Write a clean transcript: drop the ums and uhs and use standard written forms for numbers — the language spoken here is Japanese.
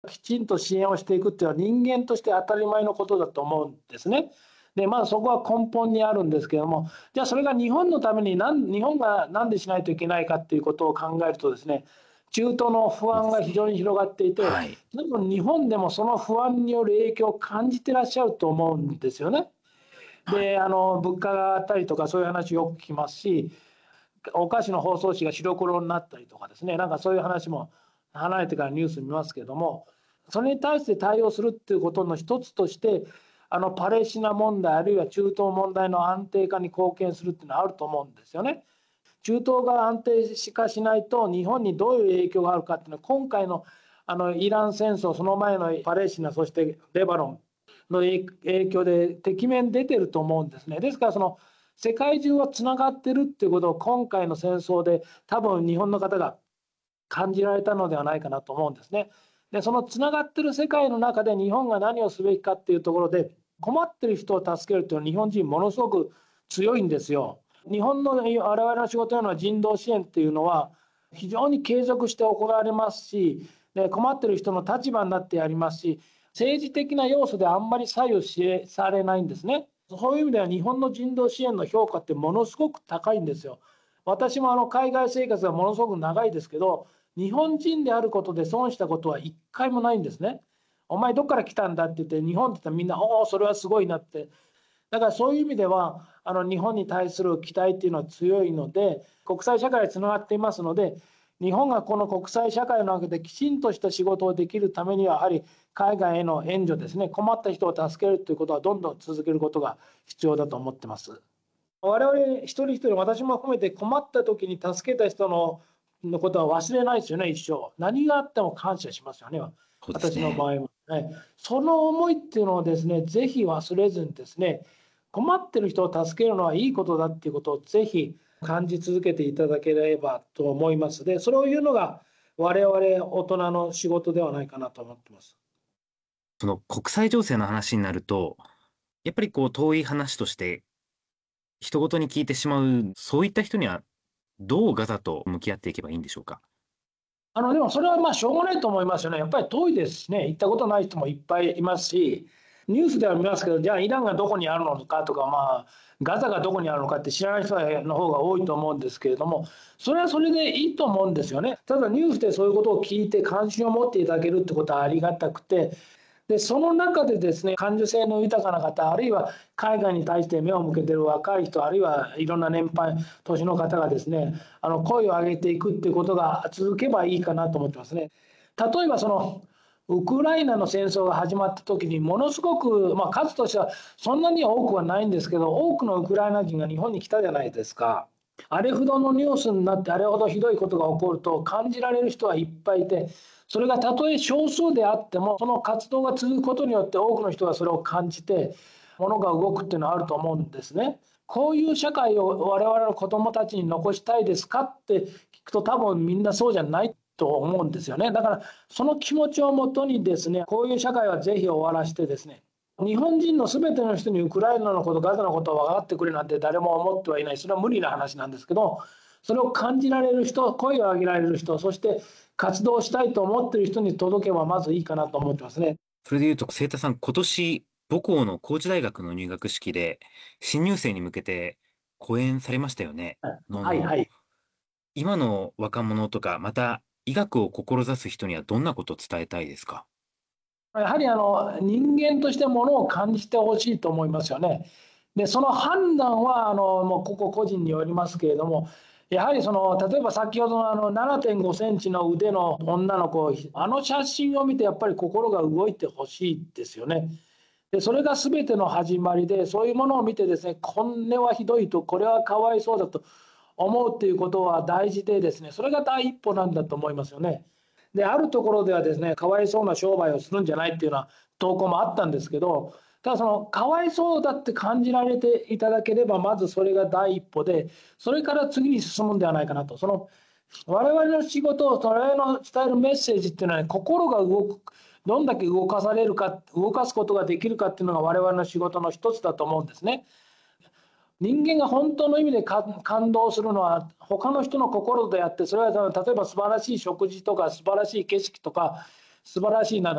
きちんと支援をしていくっていうのは人間として当たり前のことだと思うんですね。で、まあそこは根本にあるんですけども、じゃあそれが日本のために日本が何でしないといけないかっていうことを考えるとですね、中東の不安が非常に広がっていて、 はい。 多分日本でもその不安による影響を感じてらっしゃると思うんですよね。 はい。 で、物価が上がったりとかそういう話よく聞きますし、お菓子の包装紙が白黒になったりとかですね、なんかそういう話も離れてからニュース見ますけども、それに対して対応するっていうことの一つとして、パレスチナ問題あるいは中東問題の安定化に貢献するっていうのはあると思うんですよね。中東が安定化しないと日本にどういう影響があるかっていうのは、今回のイラン戦争、その前のパレスチナ、そしてレバノンの影響でてきめん出てると思うんですね。ですから世界中はつながってるっていうことを今回の戦争で多分日本の方が感じられたのではないかなと思うんですね。で、そのつながってる世界の中で日本が何をすべきかっていうところで、困ってる人を助けるというのは日本人ものすごく強いんですよ。日本の我々の仕事のような人道支援っていうのは非常に継続して行われますし、で困ってる人の立場になってやりますし、政治的な要素であんまり左右されないんですね。そういう意味では日本の人道支援の評価ってものすごく高いんですよ。私も海外生活がものすごく長いですけど、日本人であることで損したことは一回もないんですね。お前どっから来たんだって言って日本って言ったらみんなおおそれはすごいなって。だからそういう意味では日本に対する期待っていうのは強いので、国際社会つながっていますので、日本がこの国際社会の中できちんとした仕事をできるためにはやはり海外への援助ですね、困った人を助けるということはどんどん続けることが必要だと思ってます。我々一人一人、私も含めて困った時に助けた人のことは忘れないですよね、一生。何があっても感謝しますよね、 そうです私の場ね。 合は。はい、その思いっていうのをですね、ぜひ忘れずにですね、困ってる人を助けるのはいいことだっていうことをぜひ感じ続けていただければと思います。で、それを言うのが我々大人の仕事ではないかなと思ってます。 その国際情勢の話になると、やっぱりこう遠い話として人ごとに聞いてしまう、そういった人にはどうガザと向き合っていけばいいんでしょうか？ でもそれはまあしょうがないと思いますよね。やっぱり遠いですしね、行ったことない人もいっぱいいますし、ニュースでは見ますけど、じゃあイランがどこにあるのかとか、まあ、ガザがどこにあるのかって知らない人の方が多いと思うんですけれども、それはそれでいいと思うんですよね。ただニュースでそういうことを聞いて関心を持っていただけるってことはありがたくて、でその中でですね、感受性の豊かな方、あるいは海外に対して目を向けている若い人、あるいはいろんな年配年の方がですね、声を上げていくっていうことが続けばいいかなと思ってますね。例えばウクライナの戦争が始まった時にものすごく、まあ、数としてはそんなには多くはないんですけど、多くのウクライナ人が日本に来たじゃないですか。あれほどのニュースになって、あれほどひどいことが起こると感じられる人はいっぱいいて、それがたとえ少数であっても、その活動が続くことによって多くの人がそれを感じて、物が動くっていうのはあると思うんですね。こういう社会を我々の子どもたちに残したいですかって聞くと、多分みんなそうじゃないと思うんですよね。だからその気持ちをもとにですね、こういう社会はぜひ終わらせてですね、日本人のすべての人にウクライナのこと、ガザのことを分かってくれなんて誰も思ってはいない、それは無理な話なんですけど、それを感じられる人、声を上げられる人、そして活動したいと思っている人に届けばまずいいかなと思ってますね。 それで言うと、清田さん、今年、母校の高知大学の入学式で、新入生に向けて講演されましたよね。 はいはい。 今の若者とか、また医学を志す人にはどんなことを伝えたいですか？ やはり人間としてものを感じてほしいと思いますよね。で、その判断はもう個々個人によりますけれども、やはり例えば先ほどの7.5センチの腕の女の子、写真を見てやっぱり心が動いてほしいですよね。で、それが全ての始まりで、そういうものを見てですね、これはひどいと、これはかわいそうだと思うっていうことは大事でですね、それが第一歩なんだと思いますよね。で、あるところではですね、かわいそうな商売をするんじゃないっていうような投稿もあったんですけど、ただかわいそうだって感じられていただければ、まずそれが第一歩で、それから次に進むんではないかなと。我々の仕事を、我々の伝えるメッセージっていうのは、ね、心が動く、どんだけ動かされるか、動かすことができるかっていうのが我々の仕事の一つだと思うんですね。人間が本当の意味で感動するのは他の人の心であって、それは例えば素晴らしい食事とか素晴らしい景色とか素晴らしい